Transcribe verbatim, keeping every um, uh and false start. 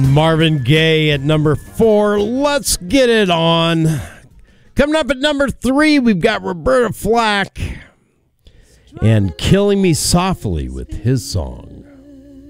Marvin Gaye at number four. Let's get it on. Coming up at number three, we've got Roberta Flack and Killing Me Softly with his song.